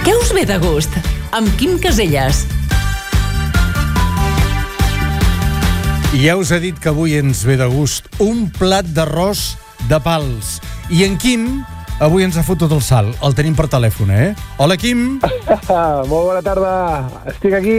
Què us ve de gust? Amb Quim Caselles. Ja us he dit que avui ens ve de gust un plat d'arròs de pals. I en Quim avui ens ha fotut el salt. El tenim per telèfon, Hola, Quim. Molt bona tarda. Estic aquí.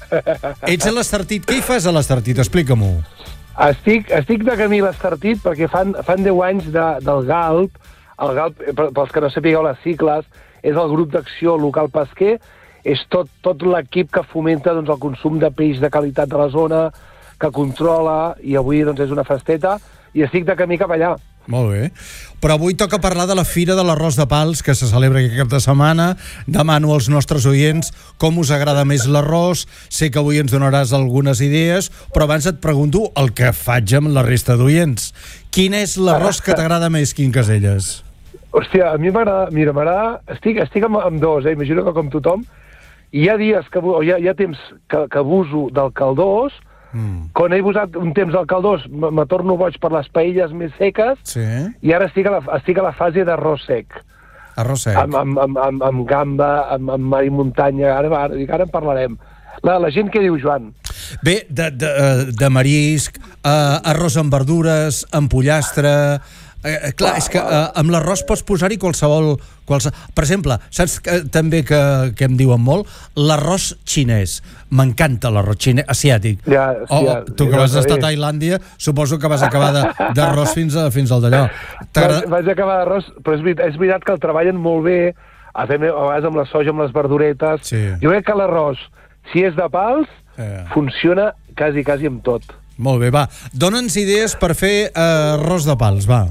Ets a l'Estartit. Què hi fas a l'Estartit? Explica-m'ho. Estic de camí a l'Estartit perquè fan 10 anys del GALP. El GALP, pels que no sapigueu les sigles, és el grup d'acció local pesquer. És tot l'equip que fomenta el consum de peix de qualitat de la zona, que controla, i avui és una festeta, i estic de camí cap allà. Molt bé. Però avui toca parlar de la Fira de l'Arròs de Pals, que se celebra aquest cap de setmana. Demano als nostres oients com us agrada més l'arròs. Sé que avui ens donaràs algunes idees, però abans et pregunto el que faig amb la resta d'oients. Quin és l'arròs que t'agrada més, Quim Caselles? Hòstia, a mi m'agrada... Mira, m'agrada... Estic amb dos, imagino que com tothom. Hi ha dies hi ha temps que abuso del caldós. Quan he usat un temps al caldós, me torno boig per les paelles més seques, sí. I ara estic a la fase d'arròs sec. Arròs sec. Amb gamba, amb mar i muntanya, ara en parlarem. La gent què diu, Joan? Bé, de marisc, arròs amb verdures, amb pollastre... clar, és que amb l'arròs pots posar-hi qualsevol... Per exemple, saps també que em diuen molt? L'arròs xinès. M'encanta l'arròs xinès, asiàtic. Tu que vas estar a Tailàndia, suposo que vas acabar d'arròs fins al d'allò. Vaig acabar d'arròs, però és veritat que el treballen molt bé, a vegades amb la soja, amb les verduretes. Sí. Jo crec que l'arròs, si és de pals, funciona quasi amb tot. Molt bé, va. Dóna'ns idees per fer arròs de pals, va.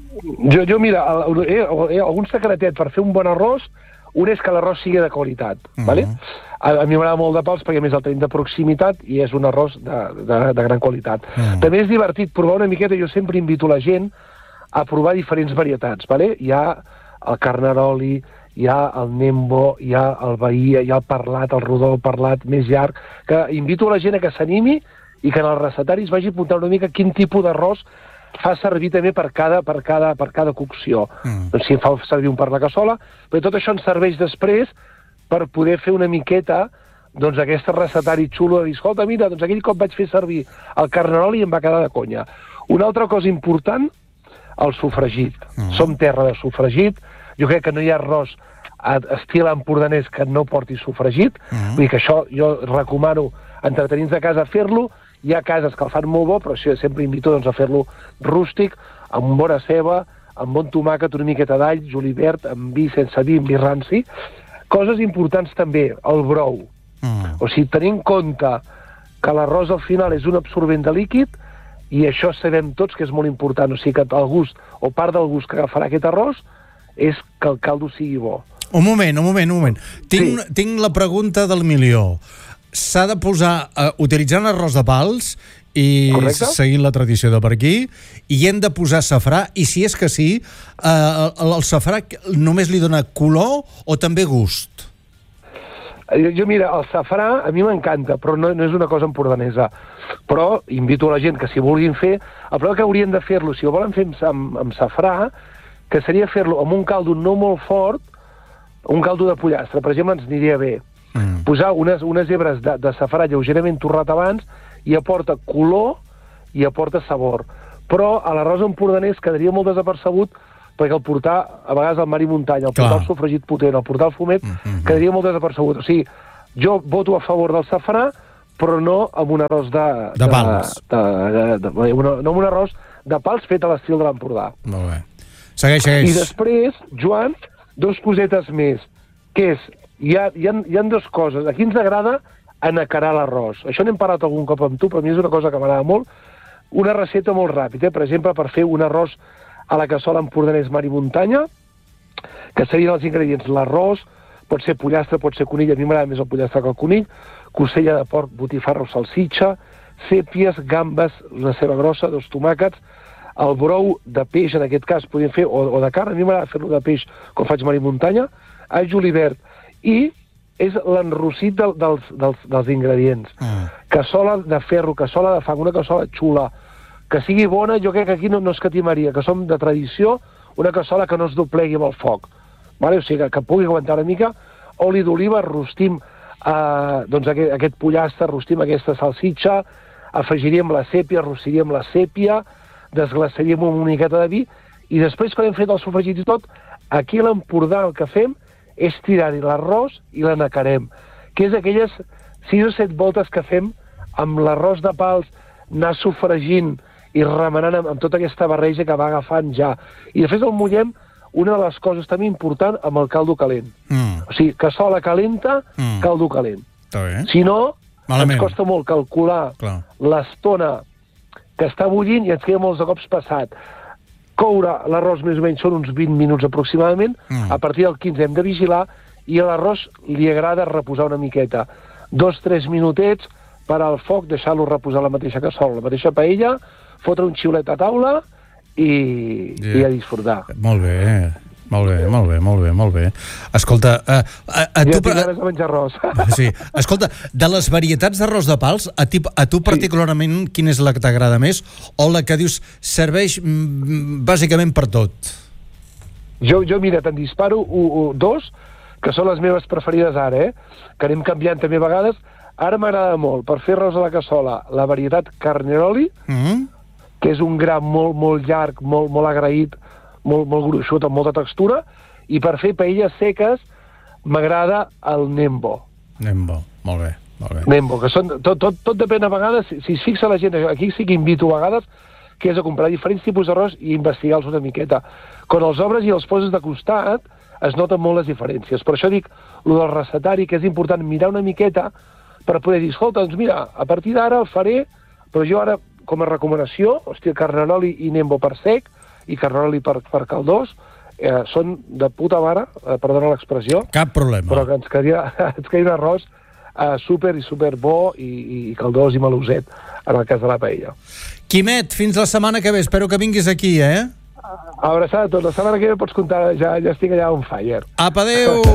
Jo mira, algun secretet per fer un bon arròs, un és que l'arròs sigui de qualitat, vale? A mi m'agrada molt de pals perquè a més el tenim de proximitat i és un arròs de gran qualitat. També és divertit provar una miqueta, jo sempre invito la gent a provar diferents varietats, vale? Hi ha el carnaroli, hi ha el nembo, hi ha el bahia, hi ha el perlat, el rodó, el perlat més llarg, que invito la gent a que s'animi i que en el recetari es vagi apuntant una mica quin tipus d'arròs fa servir també per cada cocció. Doncs si fa servir un per la cassola, però tot això ens serveix després per poder fer una miqueta aquest recetari xulo de dir, escolta, mira, aquell cop vaig fer servir el carnaroli i em va quedar de conya. Una altra cosa important, el sofregit. Som terra de sofregit, jo crec que no hi ha arròs estil empordanès que no porti sofregit, vull dir que això jo recomano entretenir-nos a casa a fer-lo. Hi ha cases que el fan molt bo, però sempre invito a fer-lo rústic, amb bona ceba, amb bon tomàquet, una miqueta d'all, julivert, amb vi, sense vi, amb vi ranci. Coses importants també, el brou. O sigui, tenir en compte que l'arròs al final és un absorbent de líquid, i això sabem tots que és molt important. O sigui, que el gust, o part del gust que agafarà aquest arròs, és que el caldo sigui bo. Un moment. Tinc la pregunta del milió. S'ha de posar, utilitzant arròs de pals i seguint la tradició de per aquí, i hem de posar safrà, i si és que sí, el safrà només li dona color o també gust? Jo, mira, el safrà a mi m'encanta, però no és una cosa empordanesa. Però invito a la gent que si vulguin fer, el problema que haurien de fer-lo, si ho volen fer amb safrà, que seria fer-lo amb un caldo no molt fort, un caldo de pollastre, per exemple, ens aniria bé. Posar unes hebres de safrà lleugerament torrat abans i aporta color i aporta sabor. Però a l'arròs empordanès quedaria molt desapercebut perquè el portar, a vegades al mar i muntanya, el portar el sofregit potent, el portar el fumet, quedaria molt desapercebut. O sigui, jo voto a favor del safrà, però no amb un arròs de pals. No amb un arròs de pals fet a l'estil de l'Empordà. Molt bé. Segueix. I després, Joan, dos cosetes més, que és hi ha dues coses. Aquí ens agrada anacarar l'arròs. Això n'hem parlat algun cop amb tu, però a mi és una cosa que m'agrada molt. Una recepta molt ràpida, per exemple, per fer un arròs a la cassola empordanès mar i muntanya, que serien els ingredients. L'arròs, pot ser pollastre, pot ser conill, a mi m'agrada més el pollastre que el conill, costella de porc, botifarra o salsitxa, sèpies, gambes, una ceba grossa, 2 tomàquets, el brou de peix, en aquest cas, podríem fer, o de carn, a mi m'agrada fer-lo de peix, com faig mar i muntanya, a julivert, i és l'enrossit dels ingredients. Cassola de ferro, cassola de fang, una cassola xula, que sigui bona, jo crec que aquí no escatimaria, que som de tradició, una cassola que no es doblegui amb el foc. Vale? O sigui, que pugui aguantar una mica oli d'oliva, rostim doncs aquest pollastre, rostim aquesta salsitxa, afegiríem la sèpia, rossiríem la sèpia, desglaçaríem una miqueta de vi, i després, quan hem fet el sofregit i tot, aquí a l'Empordà el que fem és tirar-hi l'arròs i l'anacarem, que és aquelles 6 o 7 voltes que fem amb l'arròs de pals, anar sofregint i remenant amb tota aquesta barreja que va agafant ja. I després el mullem, una de les coses també important, amb el caldo calent. O sigui, cassola calenta, caldo calent. Està bé. Si no, malament. ens costa molt calcular l'estona que està bullint i ens queda molts de cops passat. Coure l'arròs més o menys són uns 20 minuts aproximadament, a partir del 15 hem de vigilar, i a l'arròs li agrada reposar una miqueta. 2-3 minutets, parar el foc, deixar-lo reposar la mateixa cassola, la mateixa paella, fotre un xiulet a taula i a disfrutar. Molt bé. Molt bé. Escolta, ja tinc ganes de menjar arròs. Sí. Escolta, de les varietats d'arròs de pals, a tu particularment, quina és la que t'agrada més? O la que dius, serveix bàsicament per tot? Jo mira, te'n disparo 2, que són les meves preferides ara, que anem canviant també a vegades. Ara m'agrada molt, per fer arròs a la cassola, la varietat Carneroli, que és un gra molt llarg, molt agraït, molt gruixut, amb molta textura, i per fer paelles seques m'agrada el Nembo. Nembo, molt bé. Nembo, que són, tot depèn a vegades, si es fixa la gent, aquí sí que invito a vegades, que és a comprar diferents tipus d'arròs i investigar-los una miqueta. Quan els obres i els poses de costat, es noten molt les diferències. Per això dic, el del recetari, que és important mirar una miqueta per poder dir, escolta, doncs mira, a partir d'ara el faré, però jo ara, com a recomanació, Carneroli i Nembo per sec, i Carneroli per caldós, són de puta mare, perdona l'expressió. Cap problema. Però que ens quedaria un arròs super bo i caldós i meloset, en el cas de la paella. Quimet, fins la setmana que ve. Espero que vinguis aquí, Abraçada a tots. La setmana que ve pots comptar, ja estic allà on fire. Apa, adéu!